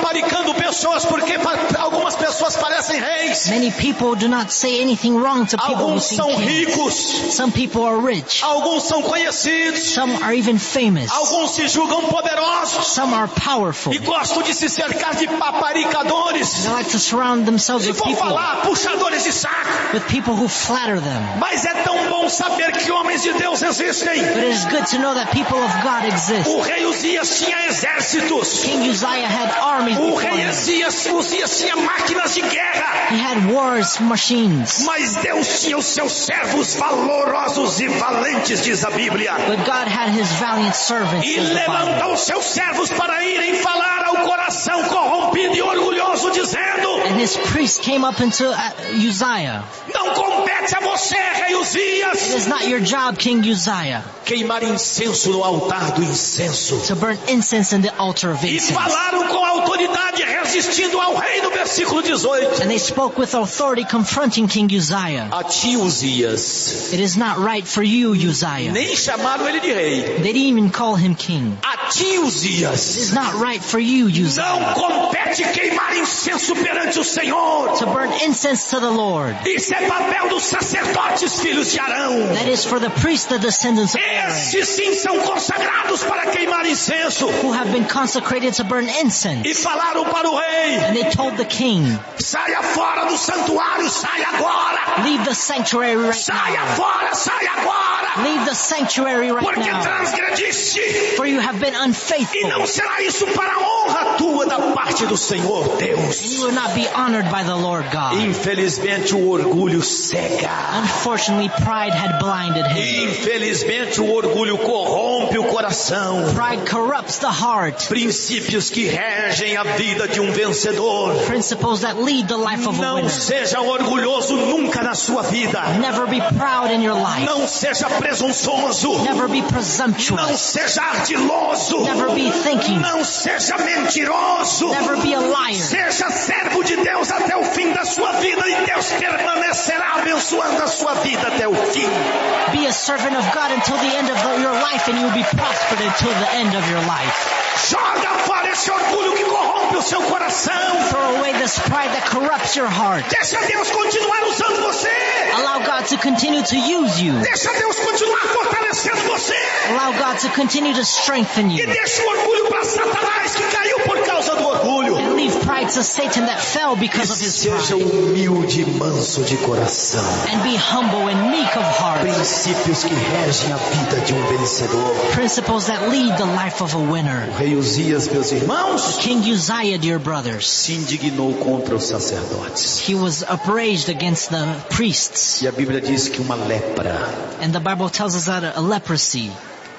paparicando pessoas porque algumas pessoas parecem reis. Many people do not say anything wrong to people who Alguns seem são kings. ricos. Some people are rich. Alguns são conhecidos. Some are even famous. Alguns se julgam poderosos. Some are powerful. E gostam de se cercar de paparicadores. They like to surround themselves Se with for people, falar, puxadores de saco. with people who flatter them. Mas é tão bom saber que homens de Deus existem. But it is good to know that people of God exist. O rei Uzias tinha exércitos. King Uzziah had armies O before rei him. Uzias tinha máquinas de guerra. He had wars machines. Mas Deus tinha os seus servos valorosos e valentes, diz a Bíblia. But God had his valiant servants, E says the Bible. levantou os seus servos para irem falar ao coração corrompido e orgulhoso, dizendo: And his priest came up into Uzziah. não compete a você, rei It Uzias, is not your job, King Uzziah, queimar incenso no altar do incenso. to burn incense in the altar of E incense. falaram com autoridade, resistindo ao rei, no versículo 18. And they spoke with authority, confronting King Uzziah. A ti, Uzias. It is not right for you, Uzziah. Nem chamaram ele de rei. They didn't even call him king. A ti, It Uzias. is not right for you, Uzziah, Não compete queimar incenso perante o Senhor. to burn incense to the Lord. Isso é papel dos sacerdotes, filhos de Arão. That is for the priests, the descendants of Aaron, Esses sim são consagrados para queimar incenso. who have been consecrated to burn incense. E falaram para o rei: And they told the king, saia fora do santuário, saia agora. leave the sanctuary right Saia now. fora, saia agora. Leave the sanctuary right Porque now. transgrediste. For you have been E unfaithful. não será isso para a honra tua da parte do Senhor And Deus. you will not be honored by the Lord God. Infelizmente o orgulho cega. Unfortunately, pride had blinded him. Infelizmente o orgulho corrompe o coração. Pride corrupts the heart. Princípios que regem a vida de um vencedor. Principles that lead the life of a Não winner. seja orgulhoso nunca na sua vida. Never be proud in your life. Não seja presunçoso. Never be Não presumptuous. seja ardiloso. Never be thinking. Não seja mentiroso. Never be a liar. Seja servo de Deus até o fim da sua vida e Deus permanecerá abençoando a sua vida até o fim. Be a servant of God until the end of your life, and you will be prospered until the end of your life. Joga fora esse orgulho que corrompe o seu coração. Throw away this pride that corrupts your heart. Deixa Deus continuar usando você. Allow God to continue to use you. Deixa Deus continuar fortalecendo você. Allow God to continue to strengthen E you. deixa o orgulho para Satanás que caiu por causa do orgulho. And leave pride to Satan that fell E because of his seja pride. humilde e manso de coração. And be humble and meek of heart. Princípios que regem a vida de um vencedor. Principles that lead the life of a winner. O rei Uzias, meus irmãos, King Uzziah, dear brothers, se indignou contra os sacerdotes. he was upraised against the priests. E a Bíblia diz que uma lepra And the Bible tells us that a leprosy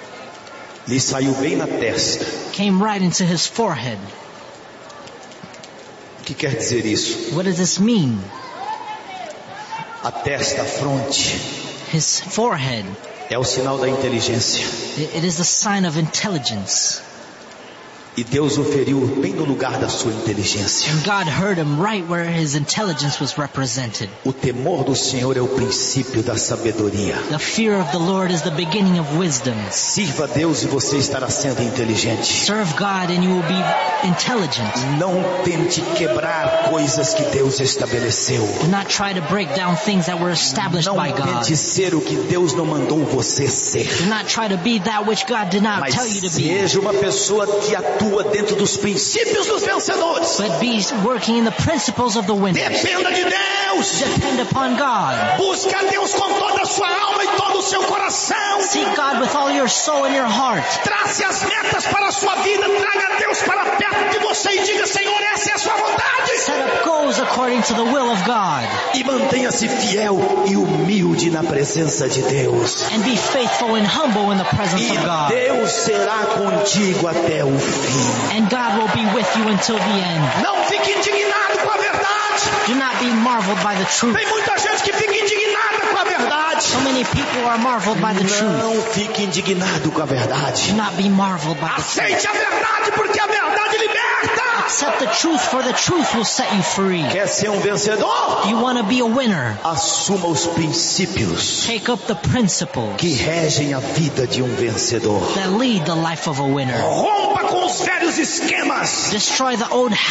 lhe saiu bem na testa. came right into his forehead. O que quer dizer isso? What does this mean? A testa, a fronte, His forehead. é o sinal da inteligência. It is a sign of intelligence. E Deus o feriu bem no lugar da sua inteligência. And God heard him right where his intelligence was represented. O temor do Senhor é o princípio da sabedoria. The fear of the Lord is the beginning of wisdom. Sirva a Deus e você estará sendo inteligente. Serve God and you will be intelligent. Não tente quebrar coisas que Deus estabeleceu. Do not try to break down things that were established Não by God. tente ser o que Deus não mandou você ser. Do not try to be that which God did not Mas tell you to be. seja uma pessoa que atua dentro dos princípios dos vencedores. But be working in the principles of the winners. Dependa de Deus. Depend upon God. Busca a Deus com toda a sua alma e todo o seu coração. Seek God with all your soul and your heart. Trace as metas para a sua vida. Traga Deus para perto de você e diga: Senhor, essa é a sua vontade. Set up goals according to the will of God. E mantenha-se fiel e humilde na presença de Deus. And be faithful and humble in the presence E of God. Deus será contigo até o fim. And God will be with you until the end. Não fique indignado com a verdade. Do not be marveled by the truth. Tem muita gente que fica indignada com a verdade. So many people are marveled by the truth. Não fique indignado com a verdade. Do not be marveled by the truth. Aceite a verdade, porque a verdade liberta. Accept the truth, for the truth will set you free. Quer ser um vencedor? You want to be a winner? Assuma os princípios Take up the principles que regem a vida de um vencedor. that lead the life of a winner. Rompa com os velhos esquemas. Destroy the old